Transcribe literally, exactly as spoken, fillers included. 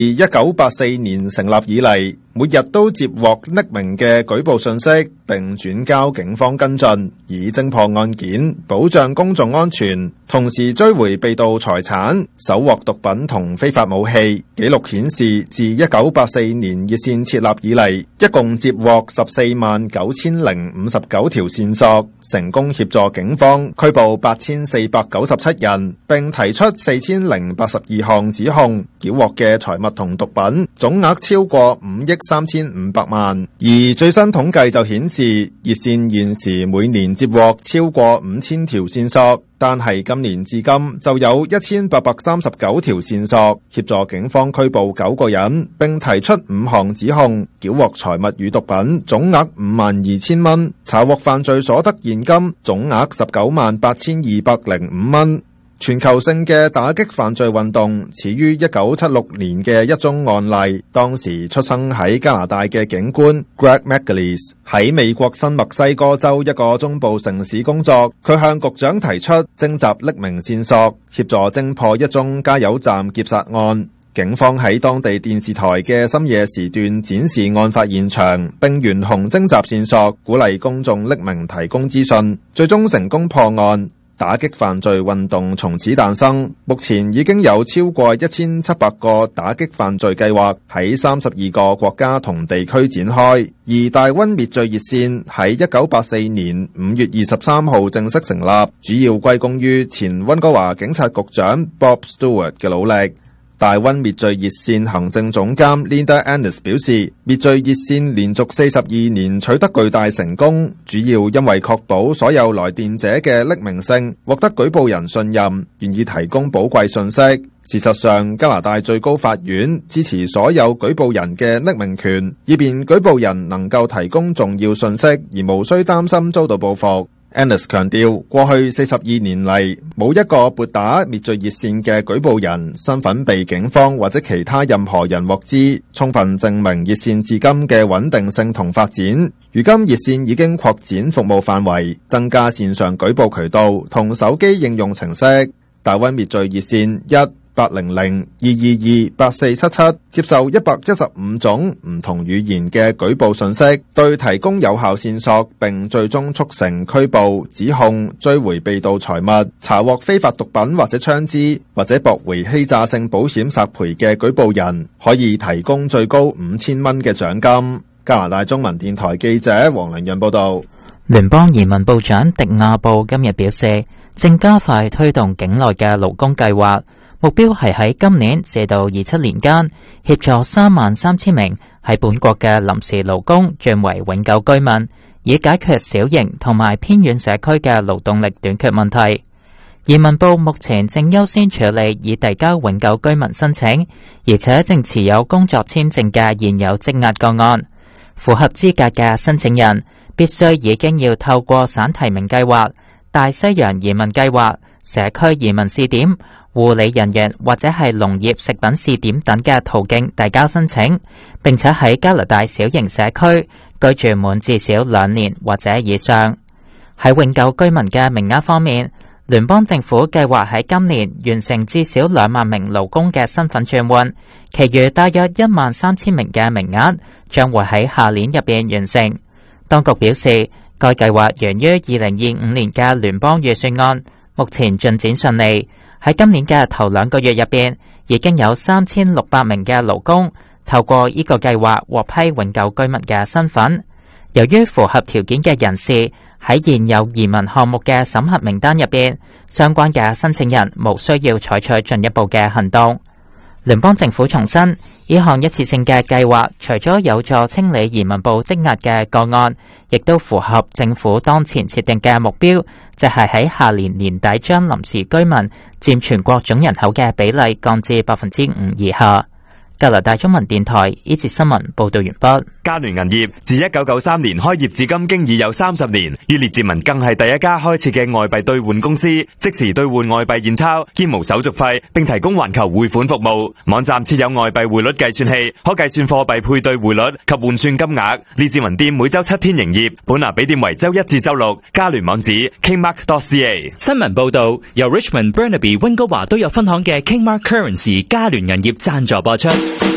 自一九八四年成立以嚟，每日都接獲匿名嘅舉報信息，並轉交警方跟進，以偵破案件，保障公眾安全，同時追回被盜財產，搜獲毒品同非法武器。紀錄顯示，自一九八四年熱線設立以嚟，一共接獲十四萬九千零五十九條線索，成功協助警方拘捕八千四百九十七人，並提出四千零八十二項指控，繳獲嘅財物同毒品總額超過五億三千五百萬。而最新統計就顯示，熱線現時每年接獲超過五千條線索，但係今年至今就有一千八百三十九條線索，協助警方拘捕九個人，並提出五項指控，繳獲財物與毒品總額五萬二千蚊，查獲犯罪所得現金總額十九萬八千二百零五蚊。全球性嘅打擊犯罪運動始於一九七六年嘅一宗案例，當時出生喺加拿大嘅警官 Greg McGillis 喺美國新墨西哥州一個中部城市工作，佢向局長提出徵集匿名線索，協助偵破一宗加油站劫殺案。警方喺當地電視台嘅深夜時段展示案發現場，並懸紅徵集線索，鼓勵公眾匿名提供資訊，最終成功破案。打擊犯罪運動從此誕生，目前已經有超過一千七百個打擊犯罪計劃喺三十二個國家同地區展開。而大溫滅罪熱線喺一九八四年五月二十三號正式成立，主要歸功於前溫哥華警察局長 Bob Stewart 嘅努力。大溫滅罪熱線行政總監 Linda Ennis 表示，滅罪熱線連續四十二年取得巨大成功，主要因為確保所有來電者嘅匿名性，獲得舉報人信任，願意提供寶貴信息。事實上，加拿大最高法院支持所有舉報人嘅匿名權，以便舉報人能夠提供重要信息，而無需擔心遭到報復。Ennis 強調，過去四十二年嚟，冇一個撥打滅罪熱線嘅舉報人身份被警方或者其他任何人獲知，充分證明熱線至今嘅穩定性同發展。如今熱線已經擴展服務範圍，增加線上舉報渠道同手機應用程式。大溫滅罪熱線一八零零二二二八四七七接受一百一十五種唔同語言嘅舉報信息，對提供有效線索，並最終促成拘捕、指控、追回被盜財物、查獲非法毒品或者槍支，或者駁回欺詐性保險索賠嘅舉報人，可以提供最高五千蚊嘅獎金。加拿大中文電台記者黃良潤報道。 聯邦移民部長迪亞布今日表示，正加快推動境內嘅勞工計劃，目標係喺今年至到二七年間，協助三萬三千名喺本國嘅臨時勞工轉為永久居民，以解決小型同埋偏遠社區嘅勞動力短缺問題。移民部目前正優先處理已遞交永久居民申請，而且正持有工作簽證嘅現有積壓個案。符合資格嘅申請人必須已經要透過省提名計劃、大西洋移民計劃、社區移民試點、護理人員或者係農業食品試點等嘅途徑遞交申請，並且喺加拿大小型社區居住滿至少兩年或者以上。喺永久居民嘅名額方面，聯邦政府計劃喺今年完成至少兩萬名勞工嘅身份轉換，其餘大約一萬三千名嘅名額將會喺下年入邊完成。當局表示，該計劃源於二零二五年嘅聯邦預算案，目前進展順利。喺今年嘅頭兩個月入邊，已經有三千六百名嘅勞工透過呢個計劃獲批永久居民嘅身份。由於符合條件嘅人士喺現有移民項目嘅審核名單入邊，相關嘅申請人無需要採取進一步嘅行動。聯邦政府重申，呢項一次性嘅計劃除咗有助清理移民部積壓嘅個案，亦都符合政府當前設定嘅目標，就係喺下年年底將臨時居民佔全國總人口嘅比例降至百分之五以下。加拿大中文電台呢節新聞報道完畢。 嘉聯銀業自一九九三年開業至今，經已有三十年，於列治文更係第一家開設嘅外幣兌換公司，即時兌換外幣現鈔，兼無手續費，並提供環球匯款服務。網站設有外幣匯率計算器，可計算貨幣配對匯率及換算金額。列治文店每周七天營業，本拿比店為周一至周六。嘉聯網址 kingmark dot c a。 新聞報道由 Richmond、Burnaby、溫哥華都有分行嘅 Kingmark Currency 嘉聯銀業贊助播出。